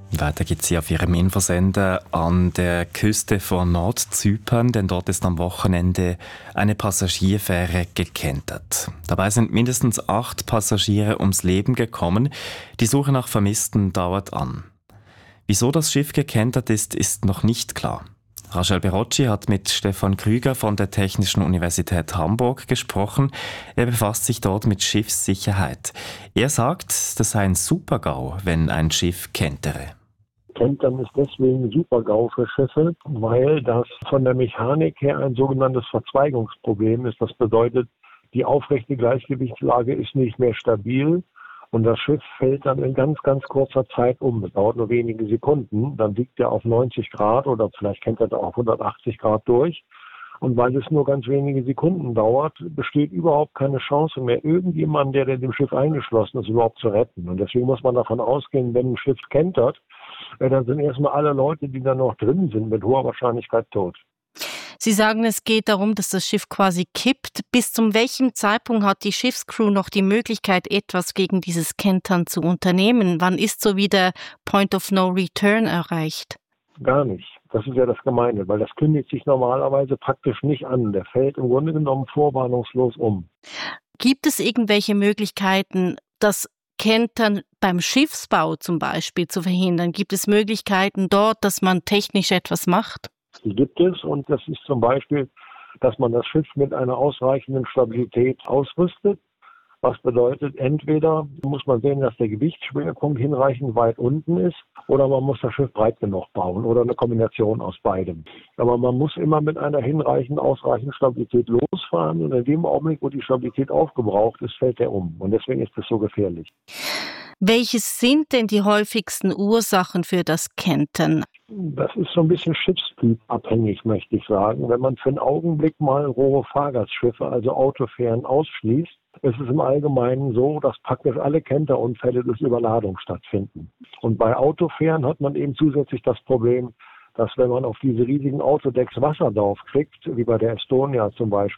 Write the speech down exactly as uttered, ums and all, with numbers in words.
Weiter geht's hier auf Ihrem Infosender an der Küste von Nordzypern, denn dort ist am Wochenende eine Passagierfähre gekentert. Dabei sind mindestens acht Passagiere ums Leben gekommen. Die Suche nach Vermissten dauert an. Wieso das Schiff gekentert ist, ist noch nicht klar. Rachel Berocci hat mit Stefan Krüger von der Technischen Universität Hamburg gesprochen. Er befasst sich dort mit Schiffssicherheit. Er sagt, das sei ein Super-GAU, wenn ein Schiff kentere. Kentern ist deswegen ein Super-GAU für Schiffe, weil das von der Mechanik her ein sogenanntes Verzweigungsproblem ist. Das bedeutet, die aufrechte Gleichgewichtslage ist nicht mehr stabil und das Schiff fällt dann in ganz, ganz kurzer Zeit um. Es dauert nur wenige Sekunden, dann liegt er auf neunzig Grad oder vielleicht kentert er auf hundertachtzig Grad durch. Und weil es nur ganz wenige Sekunden dauert, besteht überhaupt keine Chance mehr, irgendjemanden, der in dem Schiff eingeschlossen ist, überhaupt zu retten. Und deswegen muss man davon ausgehen, wenn ein Schiff kentert, dann sind erstmal alle Leute, die da noch drin sind, mit hoher Wahrscheinlichkeit tot. Sie sagen, es geht darum, dass das Schiff quasi kippt. Bis zu welchem Zeitpunkt hat die Schiffscrew noch die Möglichkeit, etwas gegen dieses Kentern zu unternehmen? Wann ist so wie der Point of No Return erreicht? Gar nicht. Das ist ja das Gemeine, weil das kündigt sich normalerweise praktisch nicht an. Der fällt im Grunde genommen vorwarnungslos um. Gibt es irgendwelche Möglichkeiten, das Kentern beim Schiffsbau zum Beispiel zu verhindern? Gibt es Möglichkeiten dort, dass man technisch etwas macht? Die gibt es und das ist zum Beispiel, dass man das Schiff mit einer ausreichenden Stabilität ausrüstet. Was bedeutet, entweder muss man sehen, dass der Gewichtsschwerpunkt hinreichend weit unten ist oder man muss das Schiff breit genug bauen oder eine Kombination aus beidem. Aber man muss immer mit einer hinreichend, ausreichend Stabilität losfahren und in dem Augenblick, wo die Stabilität aufgebraucht ist, fällt er um. Und deswegen ist es so gefährlich. Welches sind denn die häufigsten Ursachen für das Kentern? Das ist so ein bisschen schiffstypabhängig, möchte ich sagen. Wenn man für einen Augenblick mal rohe Fahrgastschiffe, also Autofähren, ausschließt, ist es im Allgemeinen so, dass praktisch alle Kenterunfälle durch Überladung stattfinden. Und bei Autofähren hat man eben zusätzlich das Problem, dass wenn man auf diese riesigen Autodecks Wasser drauf kriegt, wie bei der Estonia zum Beispiel,